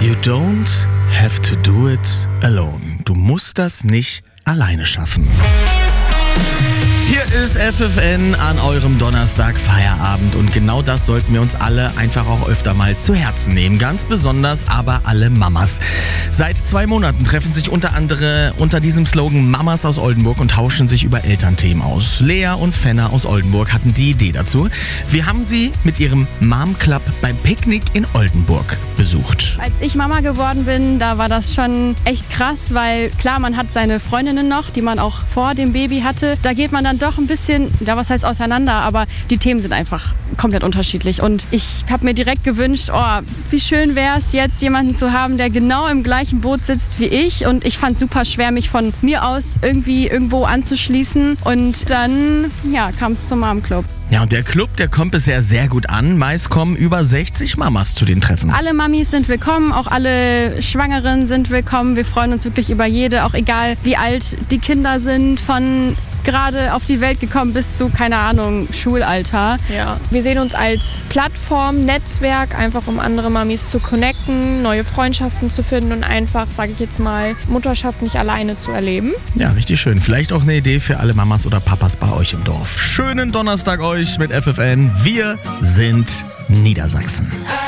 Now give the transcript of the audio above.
You don't have to do it alone. Du musst das nicht alleine schaffen. Hier ist FFN an eurem Donnerstag Feierabend und genau das sollten wir uns alle einfach auch öfter mal zu Herzen nehmen. Ganz besonders aber alle Mamas. Seit 2 Monaten treffen sich unter anderem unter diesem Slogan Mamas aus Oldenburg und tauschen sich über Elternthemen aus. Lea und Fenner aus Oldenburg hatten die Idee dazu. Wir haben sie mit ihrem Mom Club beim Picknick in Oldenburg besucht. Als ich Mama geworden bin, da war das schon echt krass, weil klar, man hat seine Freundinnen noch, die man auch vor dem Baby hatte. Da geht man dann doch ein bisschen, ja was heißt auseinander, aber die Themen sind einfach komplett unterschiedlich. Und ich habe mir direkt gewünscht, wie schön wäre es jetzt, jemanden zu haben, der genau im gleichen Boot sitzt wie ich. Und ich fand es super schwer, mich von mir aus irgendwie irgendwo anzuschließen. Und dann, kam es zum Mom Club. Ja, und der Club, der kommt bisher sehr gut an. Meist kommen über 60 Mamas zu den Treffen. Alle Mamis sind willkommen, auch alle Schwangeren sind willkommen. Wir freuen uns wirklich über jede, auch egal wie alt die Kinder sind, von gerade auf die Welt gekommen bis zu, keine Ahnung, Schulalter. Ja, wir sehen uns als Plattform, Netzwerk, einfach um andere Mamis zu connecten, neue Freundschaften zu finden und einfach, sage ich jetzt mal, Mutterschaft nicht alleine zu erleben. Ja, richtig schön. Vielleicht auch eine Idee für alle Mamas oder Papas bei euch im Dorf. Schönen Donnerstag euch mit FFN. Wir sind Niedersachsen.